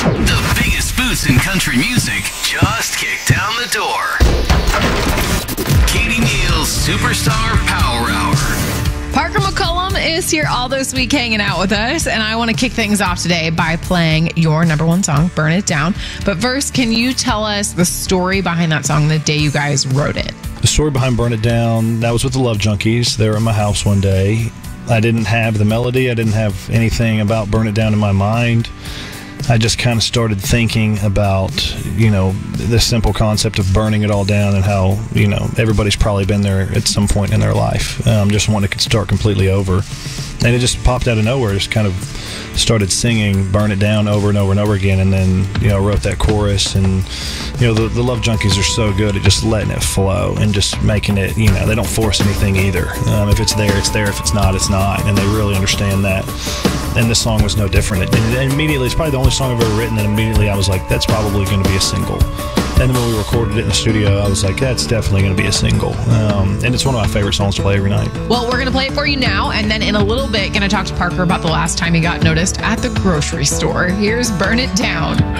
The biggest boots in country music just kicked down the door. Katie Neal's Superstar Power Hour. Parker McCollum is here all this week hanging out with us, and I want to kick things off today by playing your number one song, Burn It Down. But first, can you tell us the story behind that song the day you guys wrote it? The story behind Burn It Down, that was with the Love Junkies. They were at my house one day. I didn't have the melody. I didn't have anything about Burn It Down in my mind. I just kind of started thinking about, the simple concept of burning it all down and how, everybody's probably been there at some point in their life. Just one that could start completely over. And it just popped out of nowhere. Just kind of started singing Burn It Down over and over and over again. And then, wrote that chorus. And, the Love Junkies are so good at just letting it flow and just making it, they don't force anything either. If it's there, it's there. If it's not, it's not. And they really understand that. And this song was no different. And immediately, it's probably the only song I've ever written that immediately I was like, that's probably going to be a single. And then when we recorded it in the studio, I was like, that's definitely going to be a single. And it's one of my favorite songs to play every night. Well, we're going to play it for you now, and then in a little bit, going to talk to Parker about the last time he got noticed at the grocery store. Here's Burn It Down.